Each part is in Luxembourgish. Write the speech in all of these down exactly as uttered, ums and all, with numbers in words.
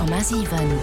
Komma sieben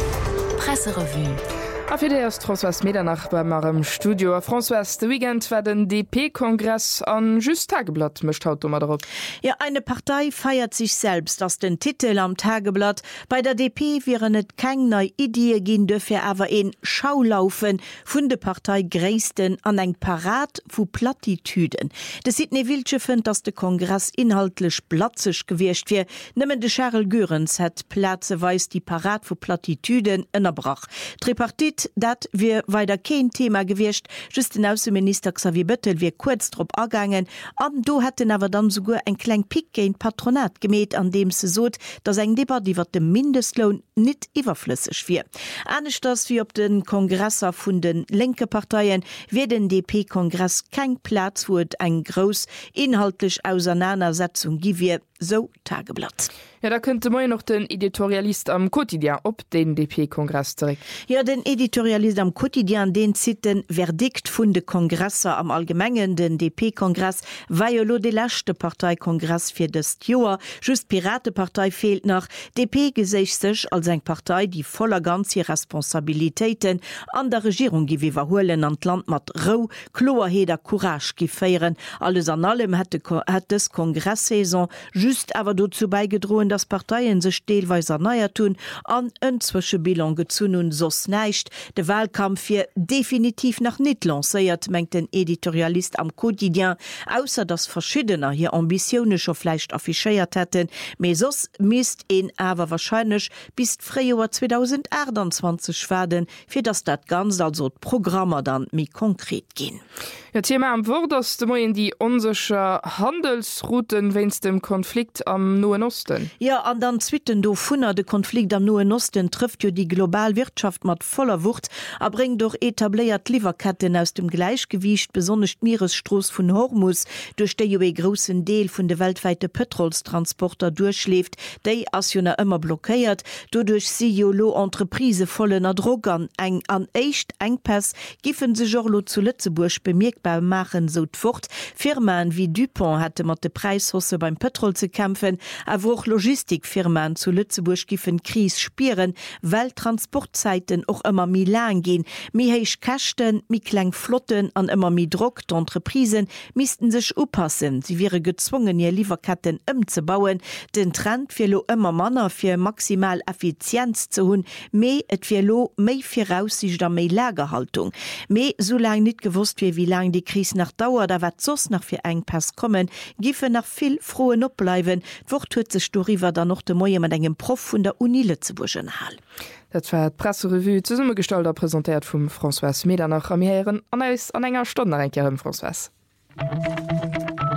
Presserevue. Afir dé ass François Medernach beim marem Studio a François de Wigent war den D P-Kongress an just Tageblatt mecht haut op. Ja, eine Partei feiert sich selbst ass den Titel am Tageblatt. Bei der D P wären net keng neii Idee ginn dëfir awer en Schaulaufen vun de Partei gréisten an eng Parat vu Plattitüden. De Sidney Wilsche fënd, dats de Kongress inhaltlech blatzeg gewircht fir, nëmmen de Charles Görens het Plazeweis die Parat vu Plattitüden ënnerbrach. Tripartit dat wir weiter kein Thema gewircht, just den Außenminister Xavier Bettel wir kurz drop agangen, an do hätten aber dann sogar ein klein Pik gegen Patronat gemäht, an dem se sot, dass eng Debatte die wat dem Mindestlohn nicht überflüssig wird. Anders das wie op den Kongresser vun den linke Parteien wird den D P-Kongress kein Platz, wo et eng groß inhaltlich Auseinandersetzung giwie, so Tageblatt. Ja, da könnte man noch den Editorialist am Quotidien op den D P-Kongress zurück. Ja, den Editorialist am Quotidien, den zieht den Verdikt vun de Kongresser am Allgemengen, den D P-Kongress, weil de lachte Parteikongress fir des Joer, just Piratepartei fehlt nach. D P gesicht sech als eng Partei, die voller ganze Responsabilitäten an der Regierung giwiwerhoelen an Land mat Ro, Kloerheder Courage gefeieren. Alles an allem hätte es Kongresssaison just aber dazu beigedrohen, dass Parteien sich steelweiser neier tun, an ënzwesche Bilan gezun und sos neicht. De Wahlkampf hier definitiv nach net lancéiert, mengt den Editorialist am Quotidien, ausser dass verschiedener hier ambitionischer Fleisch affichéiert hätten, me sos mist en awer wahrscheinlich bis Freijuar zwanzig achtundzwanzig werden, fir das dat ganz also Programmer dann mi konkret gehen. Ja, Thema am Wurderste moien die onsche Handelsrouten wenn's dem Konflikt am Nahen Osten. Ja, an dann zwitten do vunner de Konflikt am Nahen Osten trifft jo die Globalwirtschaft mat voller Wucht, a bringt doch etabliert Lieferketten aus dem Gleichgewicht, besonders Meeresstroß vun Hormus, durch der jo e großen Deel vun de weltweite Petrolstransporter durchschläft, déi as jo immer blockiert, dodurch si Jolo Entreprise vollener Drogern eng an echt engpass giffen se Jorlo zu Lützeburg bemerkbar machen so fort. Firmen wie Dupont hatte mat de Preishosse beim Petrol zu kämpfen, a woch Logistikfirmen zu Lützeburg giffen Kris spieren, weil Transportzeiten auch immer mi lang gehen. Mi heich Kächten, mi kleng Flotten an immer mi Druck d'Entreprisen missten sich oppassen. Sie wäre gezwungen, ihr Lieferketten umzubauen. Den Trend fir lo immer Manner fir maximal Effizienz zu hun, me et fir lo méi fir Aussicht der méi Lagerhaltung. Me so lang nicht gewusst wie wie lang die Krise nach dauert, da wat sos nach fir Engpass kommen, gife nach viel frohen opbleiben, woch huet sech Storiwer dann noch de Moie mat engem Prof vun der Uni Lützeburgen hall. Dat war d Presserevue zu Summegestalter präsentiert vum François Medernach am Herren an eis an enger Stunde enkerem François.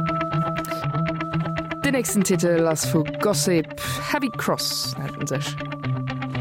Den nächsten Titel ass vu Gossip Heavy Cross nannten sech.